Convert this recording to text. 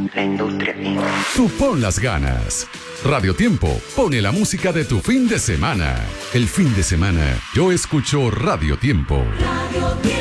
La industria Inc. Tú pon las ganas. Radio Tiempo pone la música de tu fin de semana. El fin de semana yo escucho Radio Tiempo. Radio Tiempo.